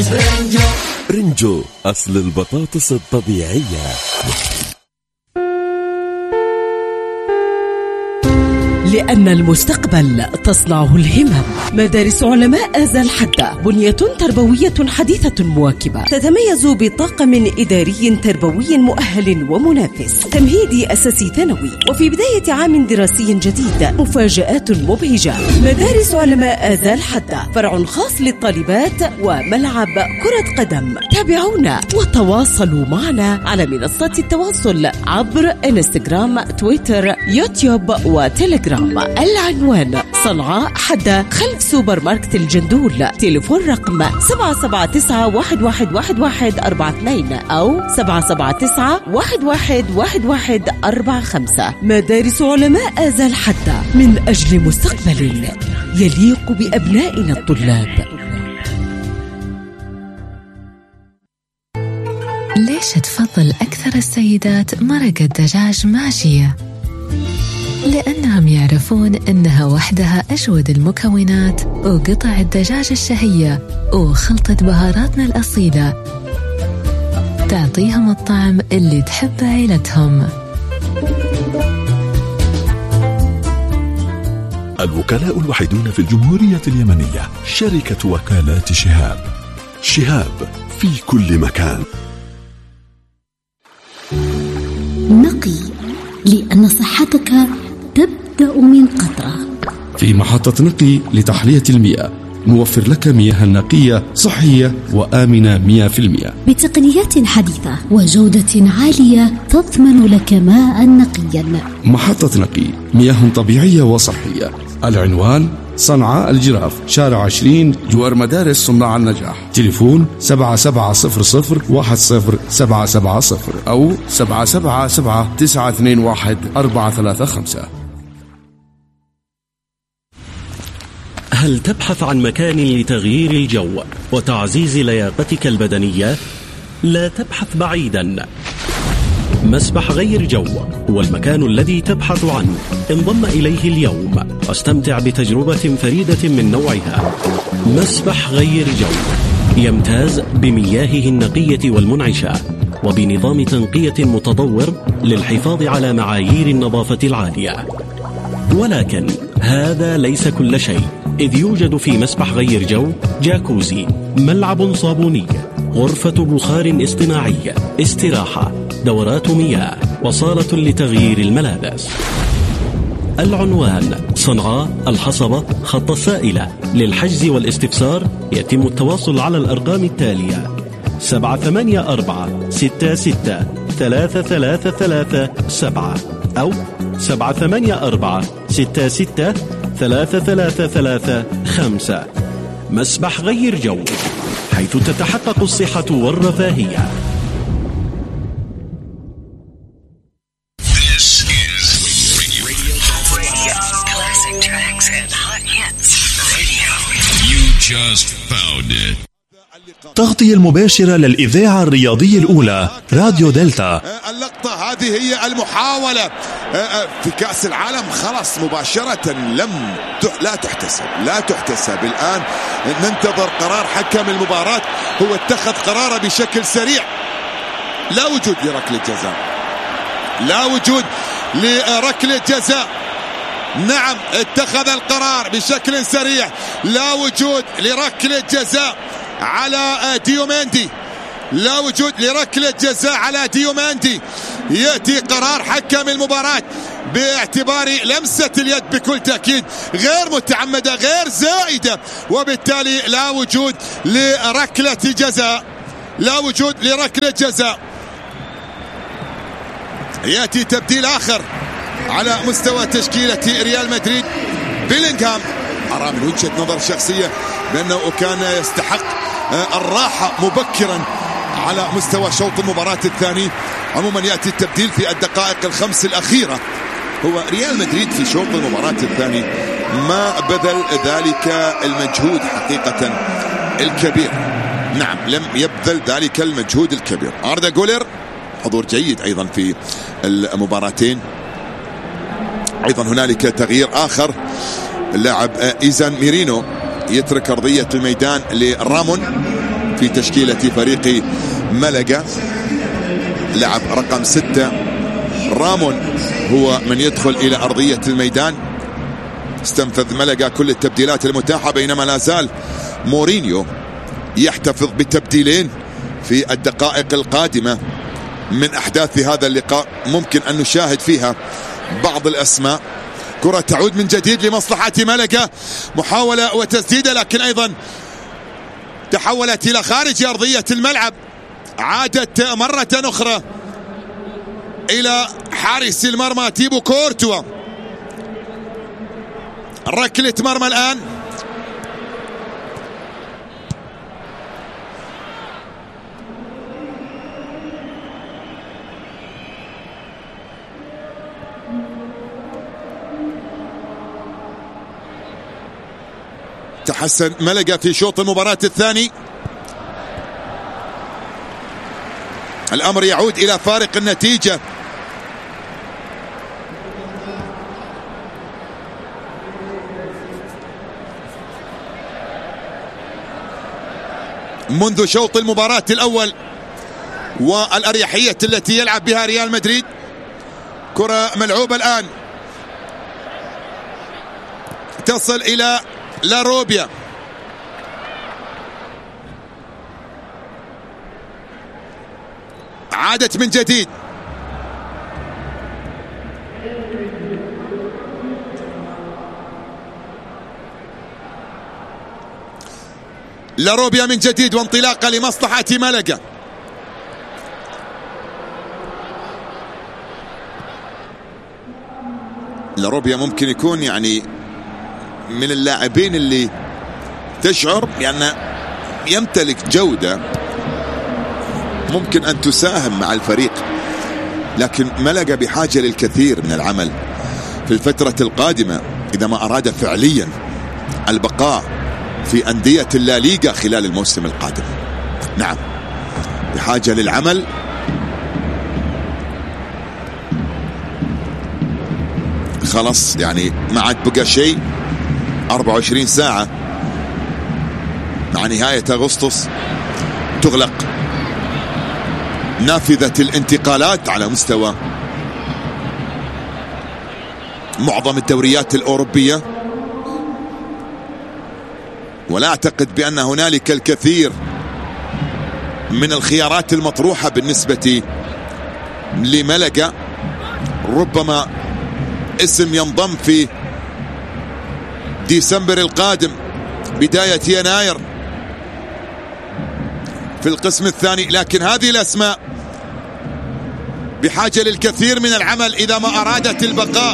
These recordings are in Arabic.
رنجو أصل البطاطس الطبيعية. لأن المستقبل تصنعه الهمم. مدارس علماء آذى الحدة بنية تربوية حديثة مواكبة، تتميز بطاقم إداري تربوي مؤهل ومنافس، تمهيدي أساسي ثانوي، وفي بداية عام دراسي جديد مفاجآت مبهجة. مدارس علماء آذى الحدة فرع خاص للطالبات وملعب كرة قدم. تابعونا وتواصلوا معنا على منصات التواصل عبر انستغرام، تويتر، يوتيوب وتليجرام. العنوان صنعاء حدة خلف سوبر ماركت الجندول. تليفون رقم 779-111142 أو 779-111145. مدارس علماء آذى الحدة من أجل مستقبل يليق بأبنائنا الطلاب. ليش تفضل أكثر السيدات مرق الدجاج مع شيا؟ لأنهم يعرفون أنها وحدها أجود المكونات وقطع الدجاج الشهية وخلطة بهاراتنا الأصيلة تعطيهم الطعم اللي تحب عيلتهم. الوكلاء الوحيدون في الجمهورية اليمنية شركة وكالات شهاب. شهاب في كل مكان. نقي، لأن صحتك تبدأ من قطرة. في محطة نقي لتحلية المياه نوفر لك مياه نقية صحية وآمنة 100% بتقنيات حديثة وجودة عالية تضمن لك ماء نقيا. محطة نقي، مياه طبيعية وصحية. العنوان صنعاء الجراف، شارع 20، جوار مدارس صناع النجاح. تليفون 7700-10-770 أو 777-921-435. هل تبحث عن مكان لتغيير الجو وتعزيز لياقتك البدنية؟ لا تبحث بعيدا. مسبح غير جو هو المكان الذي تبحث عنه. انضم إليه اليوم واستمتع بتجربة فريدة من نوعها. مسبح غير جو يمتاز بمياهه النقية والمنعشة وبنظام تنقية متطور للحفاظ على معايير النظافة العالية. ولكن هذا ليس كل شيء، إذ يوجد في مسبح غير جو جاكوزي، ملعب صابوني، غرفة بخار اصطناعي، استراحة، دورات مياه، وصالة لتغيير الملابس. العنوان صنعاء الحصبة خط السائلة. للحجز والاستفسار يتم التواصل على الأرقام التالية: 784-66-3337 أو 784-66-3335. مسبح غير جو، حيث تتحقق الصحة والرفاهية. تغطية المباشرة للإذاعة الرياضية الأولى راديو دلتا. اللقطة هذه هي المحاولة في كأس العالم، خلص مباشرة لا تحتسب. الآن ننتظر قرار حكم المباراة، هو اتخذ قراره بشكل سريع. لا وجود لركلة جزاء. نعم، اتخذ القرار بشكل سريع، لا وجود لركلة جزاء على ديوماندي. لا وجود لركلة جزاء على ديوماندي. يأتي قرار حكم المباراة باعتبار لمسة اليد بكل تأكيد غير متعمدة، غير زائدة، وبالتالي لا وجود لركلة جزاء. يأتي تبديل آخر على مستوى تشكيلة ريال مدريد. بيلينغهام أرى من وجهة نظر شخصية بأنه كان يستحق الراحة مبكرا على مستوى شوط المباراة الثاني. عموما يأتي التبديل في الدقائق الخمس الأخيرة. هو ريال مدريد في شوط المباراة الثاني ما بذل ذلك المجهود حقيقة الكبير. نعم، لم يبذل ذلك المجهود الكبير. أردا جولر حضور جيد أيضا في المباراتين. أيضا هنالك تغيير آخر، اللاعب إيزان ميرينو يترك أرضية الميدان لرامون في تشكيلة فريق ملقا. لاعب رقم 6 رامون هو من يدخل إلى أرضية الميدان. استنفذ ملقا كل التبديلات المتاحة، بينما لا زال مورينيو يحتفظ بتبديلين في الدقائق القادمة من أحداث هذا اللقاء. ممكن أن نشاهد فيها بعض الأسماء. كرة تعود من جديد لمصلحة ملقا، محاولة وتسديدة، لكن أيضا تحولت إلى خارج أرضية الملعب. عادت مرة أخرى إلى حارس المرمى تيبو كورتوا. ركلة مرمى الآن. تحسن ملقا في شوط المباراة الثاني. الأمر يعود إلى فارق النتيجة. منذ شوط المباراة الأول والأريحية التي يلعب بها ريال مدريد. كرة ملعوبة الآن تصل إلى لاروبيا. عادت من جديد. لاروبيا من جديد وانطلاقة لمصلحة ملقا. لاروبيا ممكن يكون يعني من اللاعبين اللي تشعر بأنه يمتلك جودة ممكن أن تساهم مع الفريق، لكن ملقا بحاجة للكثير من العمل في الفترة القادمة إذا ما أراد فعليا البقاء في أندية الليغا خلال الموسم القادم. نعم، بحاجة للعمل. خلاص يعني ما عاد بقى شيء، 24 ساعة مع نهاية أغسطس تغلق نافذة الانتقالات على مستوى معظم الدوريات الأوروبية، ولا أعتقد بأن هنالك الكثير من الخيارات المطروحة بالنسبة لملقا. ربما اسم ينضم في ديسمبر القادم، بداية يناير في القسم الثاني، لكن هذه الأسماء بحاجة للكثير من العمل إذا ما أرادت البقاء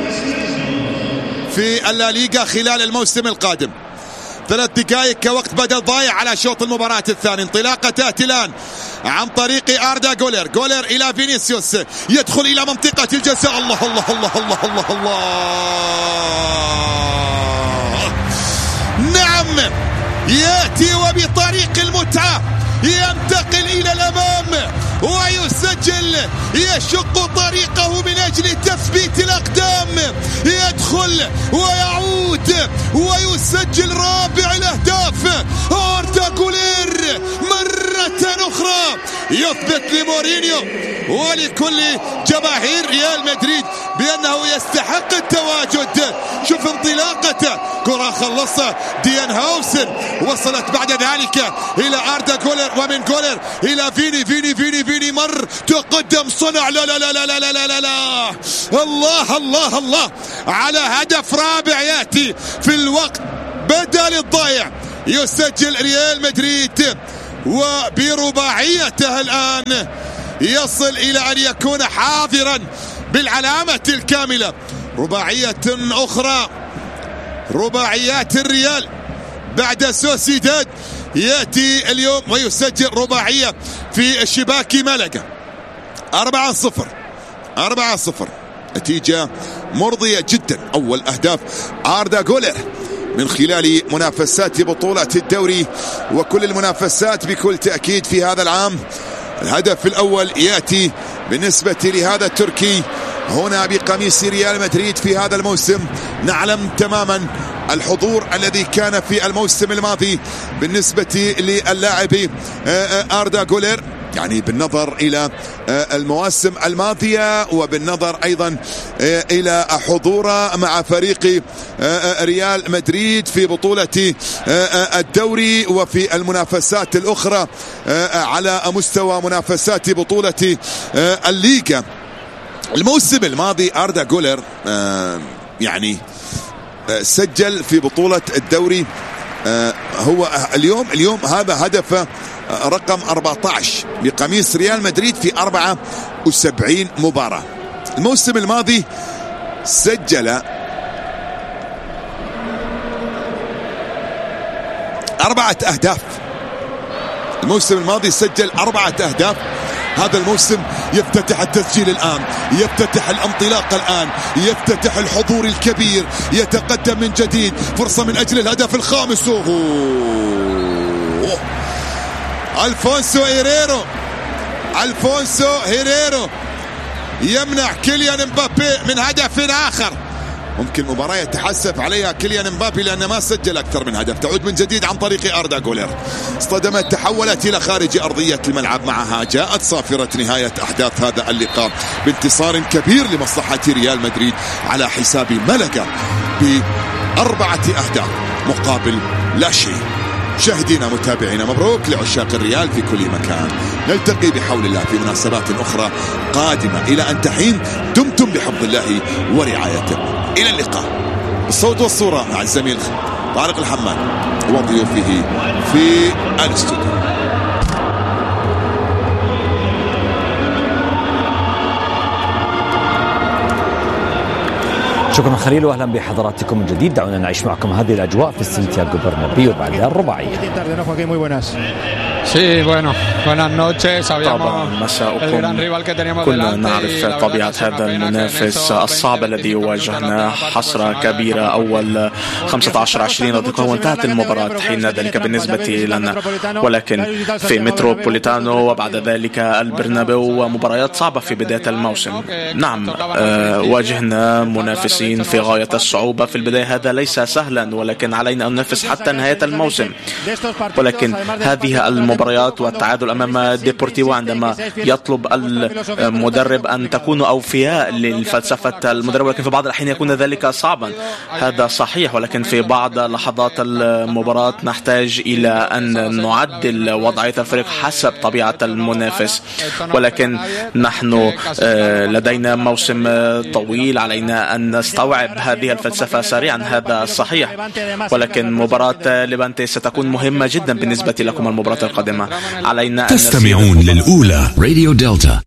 في الليغا خلال الموسم القادم. 3 دقائق كوقت بدل ضايع على شوط المباراة الثاني. انطلاقة تأتي الآن عن طريق أردا جولر. جولر إلى فينيسيوس، يدخل إلى منطقة الجزاء. الله الله الله الله الله الله. نعم، يأتي وبطريق المتعة ينتقل إلى الأمام ويسجل، يشق طريقه من أجل تثبيت الأقدام، يدخل ويعود ويسجل رابع الأهداف. أردا جولر مرة أخرى يثبت لمورينيو ولكل جماهير ريال مدريد بأنه يستحق التواجد. شوف انطلاقته، كرة خلصها ديان هاوسن، وصلت بعد ذلك إلى أردا جولر، ومن جولر إلى فيني مر تقدم صنع. لا لا لا لا لا لا لا لا. الله الله الله على هدف رابع يأتي في الوقت بدل الضايع. يسجل ريال مدريد وبرباعيته الآن يصل إلى أن يكون حاضرا بالعلامة الكاملة. رباعية أخرى، رباعيات الريال بعد سوسيداد، يأتي اليوم ويسجل رباعية في شباك ملقا. 4-0 نتيجة مرضية جدا. أول أهداف أردا جولر من خلال منافسات بطولة الدوري وكل المنافسات بكل تأكيد في هذا العام. الهدف الأول يأتي بالنسبة لهذا التركي هنا بقميص ريال مدريد في هذا الموسم. نعلم تماما الحضور الذي كان في الموسم الماضي بالنسبة للاعب أردا جولر، يعني بالنظر إلى المواسم الماضية وبالنظر أيضا إلى حضوره مع فريق ريال مدريد في بطولة الدوري وفي المنافسات الأخرى على مستوى منافسات بطولة الليغا. الموسم الماضي أردا جولر يعني سجل في بطولة الدوري هو اليوم هذا هدفه رقم 14 بقميص ريال مدريد في 74 مباراة. الموسم الماضي سجل 4 أهداف. الموسم الماضي سجل 4 أهداف. هذا الموسم يفتتح التسجيل الآن، يفتتح الانطلاق الآن، يفتتح الحضور الكبير، يتقدم من جديد، فرصة من أجل الهدف الخامس. ألفونسو هيريرو يمنع كيليان مبابي من هدف آخر. ممكن مباراة يتحسف عليها كيليان مبابي لأنه ما سجل أكثر من هدف. تعود من جديد عن طريق أردا جولر، اصطدمت، تحولت إلى خارج أرضية الملعب. معها جاءت صافرة نهاية أحداث هذا اللقاء بانتصار كبير لمصلحة ريال مدريد على حساب ملقا ب4 أهداف مقابل لا شيء. مشاهدينا متابعينا، مبروك لعشاق الريال في كل مكان. نلتقي بحول الله في مناسبات أخرى قادمة. إلى أن تحين دمتم بحفظ الله ورعايته. إلى اللقاء. الصوت والصورة مع الزميل طارق الحماد وضيوفه في الاستوديو. شكرا خليل واهلا بحضراتكم من جديد. دعونا نعيش معكم هذه الاجواء في سانتياغو برنابيو بعدها الرباعيه. طبعا مساءكم. كنا نعرف طبيعة هذا المنافس الصعب الذي واجهناه، حسرة كبيرة. أول 15-20 دقيقة وانتهت المباراة حين ذلك بالنسبة لنا، ولكن في متروبوليتانو وبعد ذلك البرنابيو مباريات صعبة في بداية الموسم. نعم واجهنا منافسين في غاية الصعوبة في البداية، هذا ليس سهلا، ولكن علينا أن ننافس حتى نهاية الموسم. ولكن هذه المباريات والتعادل أمام ديبورتيفو عندما يطلب المدرب أن تكونوا أوفياء للفلسفة المدرب، ولكن في بعض الأحيان يكون ذلك صعبا، هذا صحيح. ولكن في بعض لحظات المباراة نحتاج إلى أن نعدل وضعية الفريق حسب طبيعة المنافس. ولكن نحن لدينا موسم طويل، علينا أن نستوعب هذه الفلسفة سريعا، هذا صحيح. ولكن مباراة ليفانتي ستكون مهمة جدا بالنسبة لكم المباراة القادمة. علينا تستمعون للأولى راديو دلتا.